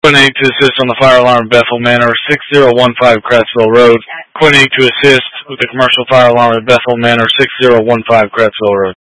Coordinating to assist on the fire alarm at Bethel Manor, 6015 Crattsville Road. Coordinating to assist with the commercial fire alarm at Bethel Manor, 6015 Crattsville Road.